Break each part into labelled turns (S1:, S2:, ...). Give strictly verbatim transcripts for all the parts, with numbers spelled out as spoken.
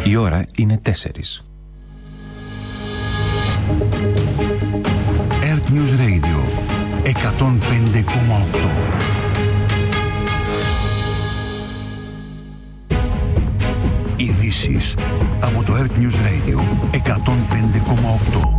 S1: Η ώρα είναι τέσσερις. Earth News Radio εκατόν πέντε κόμμα οκτώ. Ειδήσεις από το Earth News Radio εκατόν πέντε κόμμα οκτώ.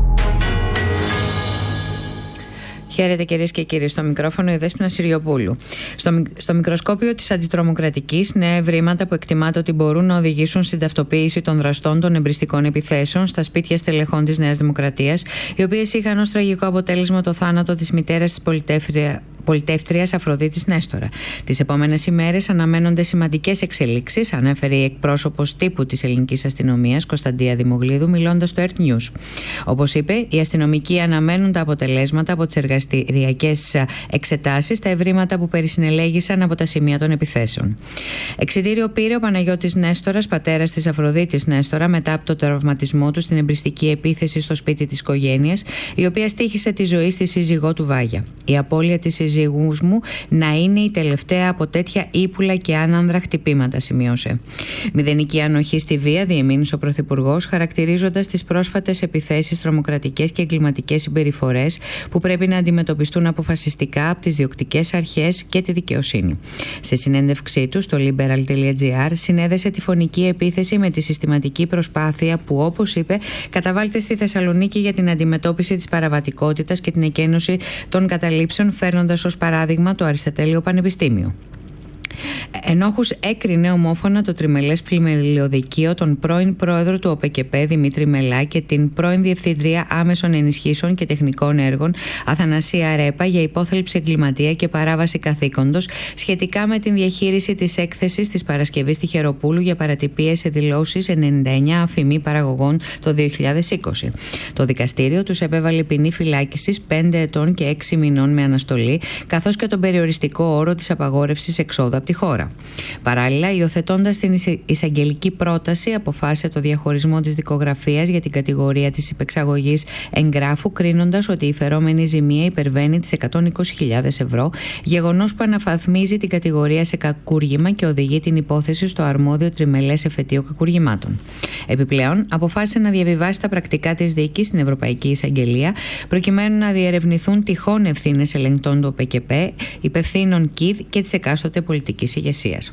S2: Χαίρετε κυρίες και κύριοι, στο μικρόφωνο η Δέσποινα Συριοπούλου. Στο, στο μικροσκόπιο της αντιτρομοκρατικής, νέα ευρήματα που εκτιμάται ότι μπορούν να οδηγήσουν στην ταυτοποίηση των δραστών των εμπριστικών επιθέσεων στα σπίτια στελεχών της Νέας Δημοκρατίας, οι οποίες είχαν ως τραγικό αποτέλεσμα το θάνατο της μητέρας της πολιτεύτρια, πολιτεύτριας Αφροδίτης Νέστορα. Τις επόμενες ημέρες αναμένονται σημαντικές εξελίξεις, ανέφερε η εκπρόσωπος τύπου της ελληνικής αστυνομίας Κωνσταντία Δημογλίδου, μιλώντας στο Earth News. Όπως είπε, οι αστυνομικοί αναμένουν τα αποτελέσματα από τις εργαστηριακές εξετάσεις, τα ευρήματα που περισυνελέγησαν από τα σημεία των επιθέσεων. Εξιτήριο πήρε ο Παναγιώτης Νέστορας, πατέρας της Αφροδίτης Νέστορα, μετά από το τραυματισμό του στην εμπριστική επίθεση στο σπίτι της οικογένειας, η οποία στοίχησε τη ζωή στη σύζυγό του Βάγια. Η απώλεια της σύζυγούς μου να είναι η τελευταία από τέτοια ύπουλα και άνανδρα χτυπήματα, σημείωσε. Μηδενική ανοχή στη βία, διεμήνυσε ο Πρωθυπουργός, χαρακτηρίζοντας τις πρόσφατες επιθέσεις, τρομοκρατικές και εγκληματικές συμπεριφορές που πρέπει να αντιμετωπιστούν αποφασιστικά από τις διοκτικές αρχές και τη δικαιοσύνη. Σε συνέντευξή του στο liberal τελεία gr συνέδεσε τη φωνική επίθεση με τη συστηματική προσπάθεια που, όπως είπε, καταβάλλεται στη Θεσσαλονίκη για την αντιμετώπιση της παραβατικότητας και την εκένωση των καταλήψεων, φέρνοντας ως παράδειγμα το Αριστοτέλειο Πανεπιστήμιο. Ενόχους έκρινε ομόφωνα το τριμελές πλημελιωδικείο τον πρώην πρόεδρο του ΟΠΕΚΕΠΕ Δημήτρη Μελά και την πρώην διευθύντρια άμεσων ενισχύσεων και τεχνικών έργων Αθανασία Ρέπα για υπόθελψη εγκληματία και παράβαση καθήκοντος σχετικά με την διαχείριση της έκθεσης της Παρασκευής στη Χεροπούλου για παρατυπίες σε δηλώσεις ενενήντα εννέα αφημί παραγωγών το δύο χιλιάδες είκοσι. Το δικαστήριο τους επέβαλε ποινή φυλάκισης πέντε ετών και έξι μηνών με αναστολή, καθώς και τον περιοριστικό όρο της απαγόρευσης εξόδου από τη χώρα. Παράλληλα, υιοθετώντας την εισαγγελική πρόταση, αποφάσισε το διαχωρισμό της δικογραφίας για την κατηγορία της υπεξαγωγής εγγράφου, κρίνοντας ότι η φερόμενη ζημία υπερβαίνει τις εκατόν είκοσι χιλιάδες ευρώ, γεγονός που αναβαθμίζει την κατηγορία σε κακούργημα και οδηγεί την υπόθεση στο αρμόδιο τριμελές εφετείο κακουργημάτων. Επιπλέον, αποφάσισε να διαβιβάσει τα πρακτικά της δίκης στην Ευρωπαϊκή Εισαγγελία, προκειμένου να διερευνηθούν τυχόν ευθύνες ελεγκτών του ΟΠΕΚΕΠΕ, υπευθύνων ΚΙΔ και της εκάστοτε πολιτικής ηγεσίας.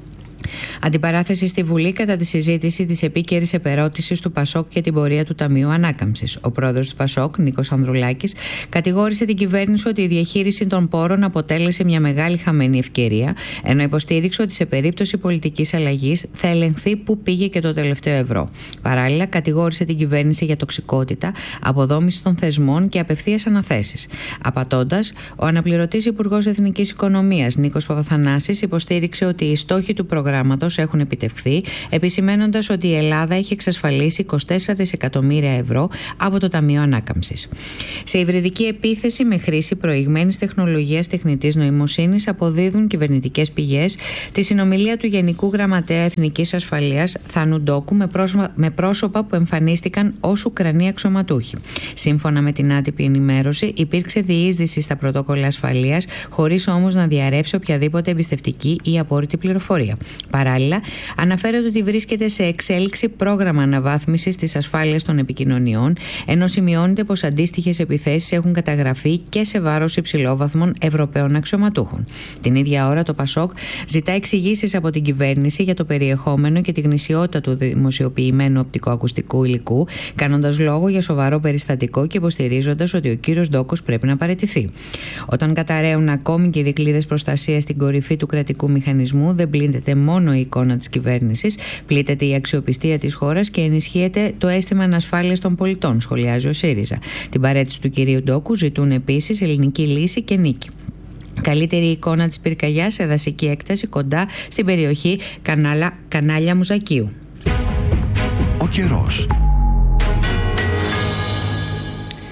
S2: Αντιπαράθεση στη Βουλή κατά τη συζήτηση της επίκαιρης επερώτησης του Πασόκ για την πορεία του Ταμείου Ανάκαμψης. Ο πρόεδρος του Πασόκ, Νίκος Ανδρουλάκης, κατηγόρησε την κυβέρνηση ότι η διαχείριση των πόρων αποτέλεσε μια μεγάλη χαμένη ευκαιρία, ενώ υποστήριξε ότι σε περίπτωση πολιτικής αλλαγής θα ελεγχθεί πού πήγε και το τελευταίο ευρώ. Παράλληλα, κατηγόρησε την κυβέρνηση για τοξικότητα, αποδόμηση των θεσμών και απευθείας αναθέσεις. Απατώντας, ο αναπληρωτής Υπουργός Εθνικής Οικονομίας, Νίκος Παπαθανάσης, υποστήριξε ότι οι στόχοι του προγράμματος έχουν επιτευχθεί, επισημένοντας ότι η Ελλάδα έχει εξασφαλίσει είκοσι τέσσερα δισεκατομμύρια ευρώ από το Ταμείο Ανάκαμψης. Σε υβριδική επίθεση με χρήση προηγμένης τεχνολογίας τεχνητής νοημοσύνης αποδίδουν κυβερνητικές πηγές τη συνομιλία του Γενικού Γραμματέα Εθνικής Ασφαλείας Θάνου Ντόκου με, πρόσωπα, με πρόσωπα που εμφανίστηκαν ως Ουκρανοί αξιωματούχοι. Σύμφωνα με την άτυπη ενημέρωση, υπήρξε διείσδυση στα πρωτόκολλα ασφαλείας, χωρίς όμως να διαρρεύσει οποιαδήποτε εμπιστευτική ή απόρριτη πληροφορία. Παράλληλα, αναφέρεται ότι βρίσκεται σε εξέλιξη πρόγραμμα αναβάθμισης της ασφάλειας των επικοινωνιών, ενώ σημειώνεται πως αντίστοιχες επιθέσεις έχουν καταγραφεί και σε βάρος υψηλόβαθμων Ευρωπαίων αξιωματούχων. Την ίδια ώρα, το Πασόκ ζητά εξηγήσεις από την κυβέρνηση για το περιεχόμενο και τη γνησιότητα του δημοσιοποιημένου οπτικοακουστικού υλικού, κάνοντας λόγο για σοβαρό περιστατικό και υποστηρίζοντας ότι ο κύριος Ντόκος πρέπει να παραιτηθεί. Όταν καταραίουν ακόμη και οι δικλείδες προστασίας στην κορυφή του κρατικού μηχανισμού, δεν πλήττεται μόνο η εικόνα της κυβέρνησης, πλήττεται η αξιοπιστία της χώρας και ενισχύεται το αίσθημα ανασφάλειας των πολιτών, σχολιάζει ο ΣΥΡΙΖΑ. Την παραίτηση του κυρίου Ντόκου ζητούν επίσης ελληνική λύση και νίκη. Καλύτερη εικόνα της πυρκαγιάς σε δασική έκταση κοντά στην περιοχή Κανάλα, Κανάλια Μουζακίου.
S1: Ο καιρός.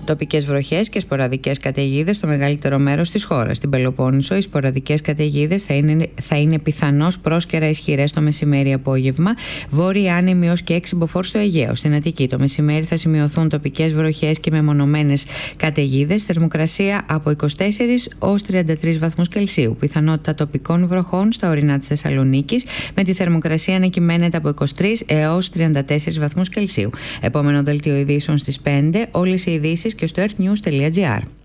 S2: Τοπικές βροχές και σποραδικές καταιγίδες στο μεγαλύτερο μέρος της χώρας. Στην Πελοπόννησο, οι σποραδικές καταιγίδες θα είναι, θα είναι πιθανώς πρόσκαιρα ισχυρές το μεσημέρι-απόγευμα. Βόρειοι άνεμοι ως και έξι μποφόρ στο Αιγαίο. Στην Αττική, το μεσημέρι θα σημειωθούν τοπικές βροχές και μεμονωμένες καταιγίδες. Θερμοκρασία από είκοσι τέσσερις ως τριάντα τρεις βαθμούς Κελσίου. Πιθανότητα τοπικών βροχών στα ορεινά της Θεσσαλονίκης, με τη θερμοκρασία να κυμαίνεται από είκοσι τρεις έως τριάντα τέσσερις βαθμούς Κελσίου. Επόμενο δελτίο ειδήσεων στις πέντε. Όλες οι ειδήσεις και στο earthnews τελεία gr.